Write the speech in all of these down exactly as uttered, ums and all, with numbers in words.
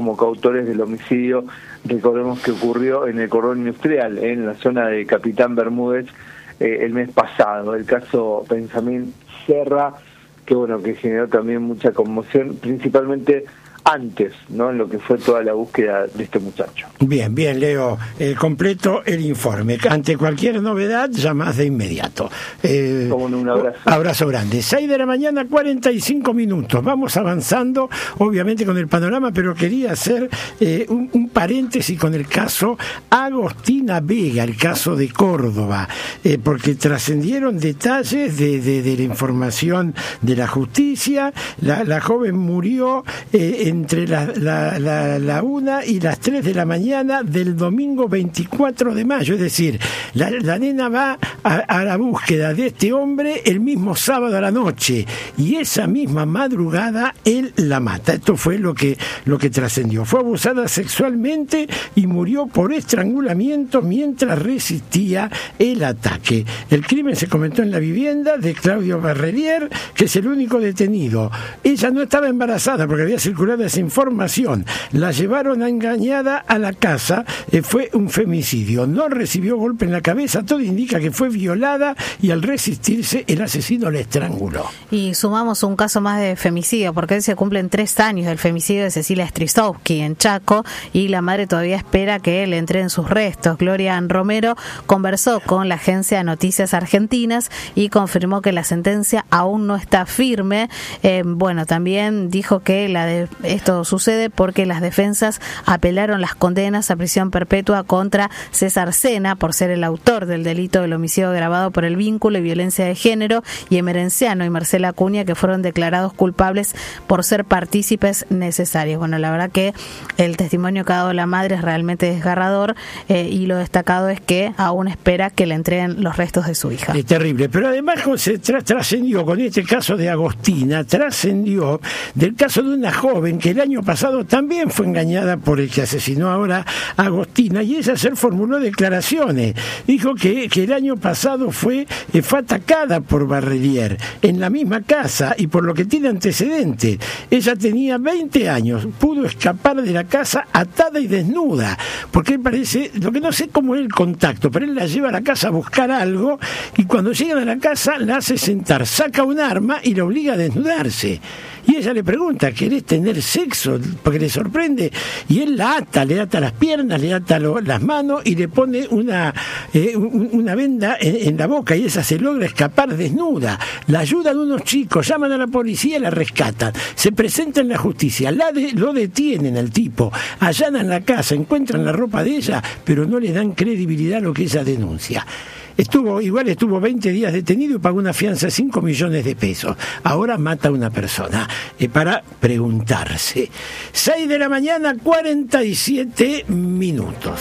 como coautores del homicidio. Recordemos que ocurrió en el cordón industrial, en la zona de Capitán Bermúdez, eh, el mes pasado, el caso Benjamín Serra, que bueno, que generó también mucha conmoción, principalmente antes, ¿no?, en lo que fue toda la búsqueda de este muchacho. Bien, bien, Leo, eh, completo el informe. Ante cualquier novedad, llamás de inmediato. Eh, Como un abrazo. Abrazo grande. seis de la mañana, cuarenta y cinco minutos. Vamos avanzando, obviamente, con el panorama, pero quería hacer eh, un, un paréntesis con el caso Agostina Vega, el caso de Córdoba, eh, porque trascendieron detalles de, de, de la información de la justicia. La, la joven murió eh, entre la, la, la, la una y las tres de la mañana del domingo veinticuatro de mayo, es decir, la, la nena va a, a la búsqueda de este hombre el mismo sábado a la noche y esa misma madrugada él la mata. Esto fue lo que, lo que trascendió. Fue abusada sexualmente y murió por estrangulamiento mientras resistía el ataque. El crimen se cometió en la vivienda de Claudio Barrelier, que es el único detenido. Ella no estaba embarazada porque había circulado esa información. La llevaron engañada a la casa. Eh, fue un femicidio. No recibió golpe en la cabeza. Todo indica que fue violada y al resistirse el asesino la estranguló. Y sumamos un caso más de femicidio, porque hoy se cumplen tres años del femicidio de Cecilia Strisowski en Chaco y la madre todavía espera que le entreguen sus restos. Gloria Romero conversó con la agencia Noticias Argentinas y confirmó que la sentencia aún no está firme. Eh, bueno, también dijo que la de esto sucede porque las defensas apelaron las condenas a prisión perpetua contra César Sena por ser el autor del delito del homicidio agravado por el vínculo y violencia de género, y Emerenciano y Marcela Acuña, que fueron declarados culpables por ser partícipes necesarios. Bueno, la verdad que el testimonio que ha dado la madre es realmente desgarrador, eh, y lo destacado es que aún espera que le entreguen los restos de su hija. Es terrible, pero además se tra- trascendió con este caso de Agostina, trascendió del caso de una joven que el año pasado también fue engañada por el que asesinó ahora a Agostina, y ella ayer formuló declaraciones. Dijo que, que el año pasado fue, eh, fue atacada por Barrelier en la misma casa, y por lo que tiene antecedentes. Ella tenía veinte años, pudo escapar de la casa atada y desnuda, porque él parece, lo que no sé cómo es el contacto, pero él la lleva a la casa a buscar algo, y cuando llegan a la casa la hace sentar, saca un arma y la obliga a desnudarse. Y ella le pregunta, ¿querés tener sexo? Porque le sorprende. Y él la ata, le ata las piernas, le ata lo, las manos y le pone una, eh, una venda en, en la boca, y ella se logra escapar desnuda. La ayudan unos chicos, llaman a la policía y la rescatan. Se presenta en la justicia, la de, lo detienen al tipo, allanan la casa, encuentran la ropa de ella, pero no le dan credibilidad a lo que ella denuncia. Estuvo, igual estuvo veinte días detenido y pagó una fianza de cinco millones de pesos. Ahora mata a una persona. Eh, para preguntarse. seis de la mañana, cuarenta y siete minutos.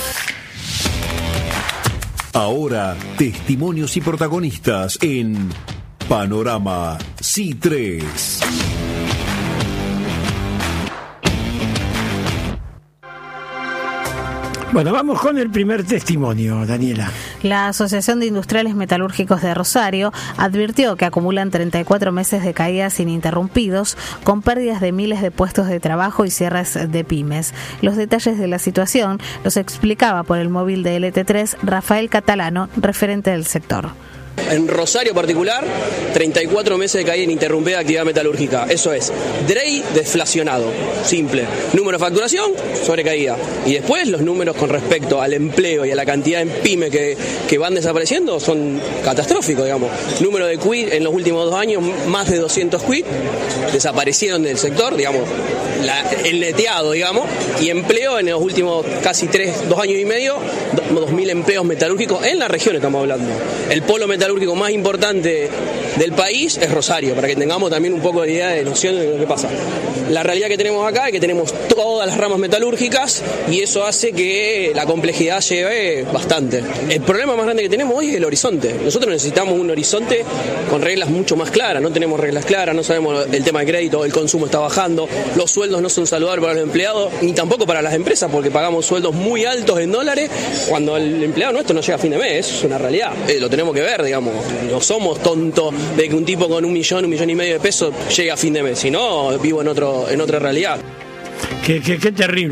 Ahora, testimonios y protagonistas en Panorama C tres. Bueno, vamos con el primer testimonio, Daniela. La Asociación de Industriales Metalúrgicos de Rosario advirtió que acumulan treinta y cuatro meses de caídas ininterrumpidos, con pérdidas de miles de puestos de trabajo y cierres de pymes. Los detalles de la situación los explicaba por el móvil de L T tres Rafael Catalano, referente del sector. En Rosario particular, treinta y cuatro meses de caída ininterrumpida de actividad metalúrgica. Eso es, D R E I deflacionado, simple. Número de facturación, sobrecaída. Y después los números con respecto al empleo y a la cantidad de pymes que, que van desapareciendo son catastróficos, digamos. Número de quit en los últimos dos años, más de doscientos quit desaparecieron del sector, digamos, la, el neteado, digamos. Y empleo en los últimos casi tres, dos años y medio, dos mil empleos metalúrgicos en la región estamos hablando. El polo metalúrgico metalúrgico más importante del país es Rosario, para que tengamos también un poco de idea de noción de lo que pasa. La realidad que tenemos acá es que tenemos todas las ramas metalúrgicas y eso hace que la complejidad lleve bastante. El problema más grande que tenemos hoy es el horizonte. Nosotros necesitamos un horizonte con reglas mucho más claras, no tenemos reglas claras, no sabemos el tema de crédito, el consumo está bajando, los sueldos no son saludables para los empleados, ni tampoco para las empresas, porque pagamos sueldos muy altos en dólares cuando el empleado nuestro no llega a fin de mes, es una realidad, eh, lo tenemos que ver, digamos, no somos tontos de que un tipo con un millón, un millón y medio de pesos llegue a fin de mes, si no, vivo en otro, en otra realidad. Qué, qué, qué terrible.